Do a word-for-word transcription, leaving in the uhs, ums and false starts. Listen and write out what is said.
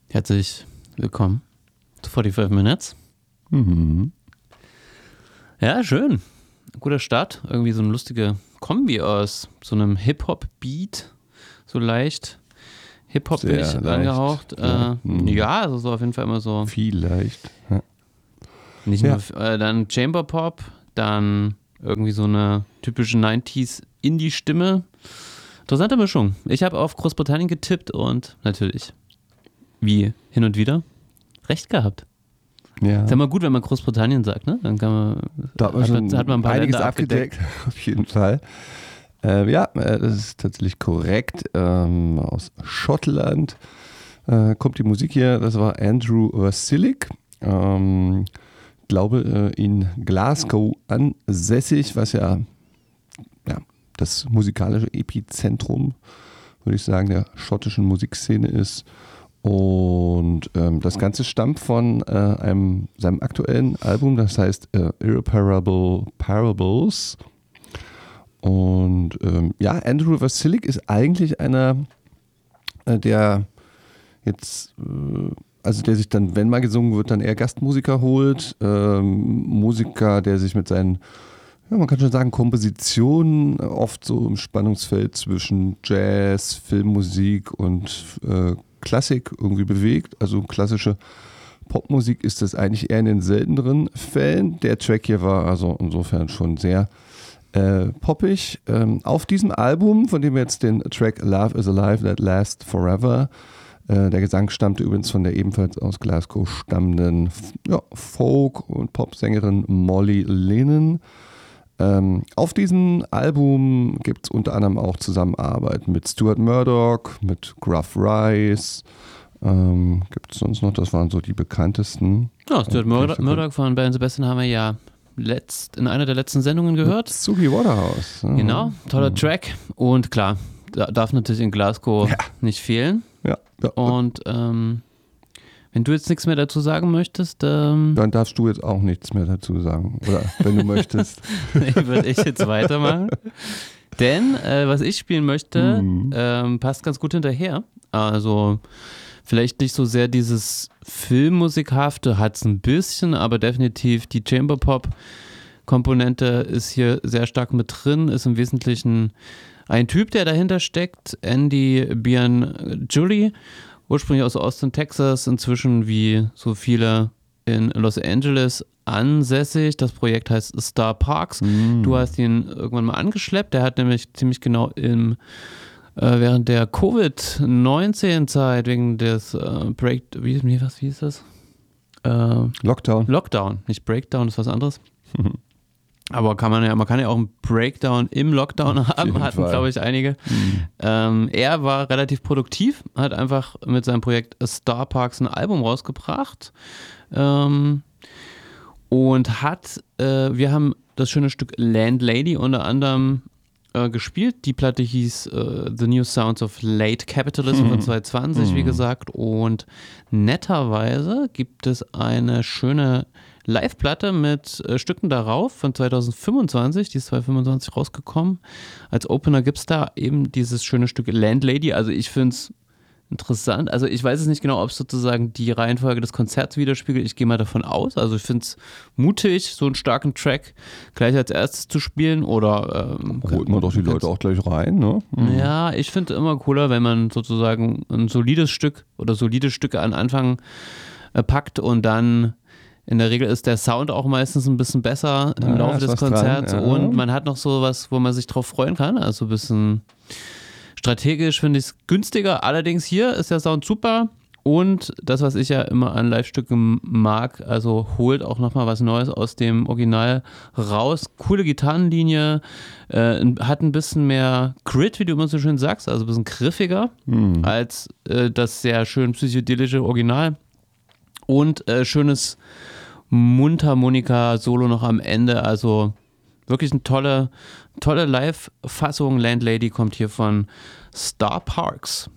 Herzlich willkommen zu forty-five Minutes. Mhm. Ja, schön. Guter Start. Irgendwie so eine lustige Kombi aus so einem Hip-Hop-Beat, so leicht. Hip-Hop bin ich Sehr leicht, angehaucht. ja. Äh, Mhm. ja, also so auf jeden Fall immer so. Vielleicht. Ja. Nicht Ja. nur, äh, dann Chamber-Pop, dann irgendwie so eine typische nineties Indie-Stimme. Interessante Mischung. Ich habe auf Großbritannien getippt und natürlich, wie hin und wieder, recht gehabt. Ja. Ist ja mal gut, wenn man Großbritannien sagt, ne? Dann kann man, Da hat man hat, schon man, hat man ein paar einiges Länder abgedeckt, auf jeden Fall. Äh, ja, äh, das ist tatsächlich korrekt. Ähm, aus Schottland äh, kommt die Musik hier. Das war Andrew Vasilic. Ähm, glaube äh, in Glasgow ansässig, was ja, ja das musikalische Epizentrum, würde ich sagen, der schottischen Musikszene ist. Und ähm, das Ganze stammt von äh, einem, seinem aktuellen Album, das heißt äh, Irreparable Parables. Und ähm, ja, Andrew Vasilic ist eigentlich einer, äh, der jetzt, äh, also der sich dann, wenn mal gesungen wird, dann eher Gastmusiker holt. Ähm, Musiker, der sich mit seinen, ja, man kann schon sagen, Kompositionen oft so im Spannungsfeld zwischen Jazz, Filmmusik und äh, Klassik irgendwie bewegt. Also klassische Popmusik ist das eigentlich eher in den selteneren Fällen. Der Track hier war also insofern schon sehr äh, poppig. Ähm, auf diesem Album, von dem wir jetzt den Track Love is Alive That Lasts Forever, äh, der Gesang stammte übrigens von der ebenfalls aus Glasgow stammenden ja, Folk- und Popsängerin Molly Lennon. Ähm, auf diesem Album gibt es unter anderem auch Zusammenarbeit mit Stuart Murdoch, mit Gruff Rice. Ähm, gibt es sonst noch, das waren so die bekanntesten. Ja, Stuart äh, Murdoch, Murdoch von Bell and Sebastian haben wir ja letzt, in einer der letzten Sendungen gehört. Suki Waterhouse. Ja. Genau, toller Mhm. Track. Und klar, da darf natürlich in Glasgow Ja. nicht fehlen. Ja, ja. Und ähm, wenn du jetzt nichts mehr dazu sagen möchtest, ähm, Dann darfst du jetzt auch nichts mehr dazu sagen. Oder wenn du möchtest. würde ich jetzt weitermachen. Denn äh, was ich spielen möchte, Mhm. ähm, passt ganz gut hinterher. Also vielleicht nicht so sehr dieses Filmmusikhafte, hat es ein bisschen, aber definitiv die Chamber-Pop-Komponente ist hier sehr stark mit drin, ist im Wesentlichen ein Typ, der dahinter steckt, Andy Bianjuli, ursprünglich aus Austin, Texas, inzwischen wie so viele in Los Angeles ansässig. Das Projekt heißt Star Parks. Mhm. Du hast ihn irgendwann mal angeschleppt. Der hat nämlich ziemlich genau im äh, während der Covid neunzehn Zeit, wegen des äh, Break, wie, wie, was, wie hieß das? Äh, Lockdown. Lockdown, nicht Breakdown, ist was anderes. Aber kann man ja, man kann ja auch einen Breakdown im Lockdown haben, jeden hatten, Fall. glaube ich, einige. Mhm. Ähm, er war relativ produktiv, hat einfach mit seinem Projekt Star Parks ein Album rausgebracht ähm, und hat, äh, wir haben das schöne Stück Landlady unter anderem äh, gespielt. Die Platte hieß äh, The New Sounds of Late Capitalism Mhm. von zwanzig zwanzig, wie Mhm. gesagt. Und netterweise gibt es eine schöne Live-Platte mit äh, Stücken darauf von zwanzig fünfundzwanzig, die ist zwanzig fünfundzwanzig rausgekommen. Als Opener gibt es da eben dieses schöne Stück Landlady. Also ich finde es interessant. Also ich weiß es nicht genau, ob es sozusagen die Reihenfolge des Konzerts widerspiegelt. Ich gehe mal davon aus. Also ich finde es mutig, so einen starken Track gleich als erstes zu spielen. Oder ähm, Holt man doch die Leute auch gleich rein, ne? Mhm. ja, ich finde immer cooler, wenn man sozusagen ein solides Stück oder solide Stücke an Anfang äh, packt und dann in der Regel ist der Sound auch meistens ein bisschen besser im Ja, Laufe ist des was dran, Konzerts ja. und man hat noch so was, wo man sich drauf freuen kann. Also ein bisschen strategisch finde ich es günstiger. Allerdings hier ist der Sound super und das, was ich ja immer an Live-Stücken mag, also holt auch nochmal was Neues aus dem Original raus. Coole Gitarrenlinie, äh, hat ein bisschen mehr Grit, wie du immer so schön sagst, also ein bisschen griffiger Mhm. als äh, das sehr schön psychedelische Original. Und äh, schönes Mundharmonika-Solo noch am Ende. Also wirklich eine tolle, tolle Live-Fassung. Landlady kommt hier von Star Parks.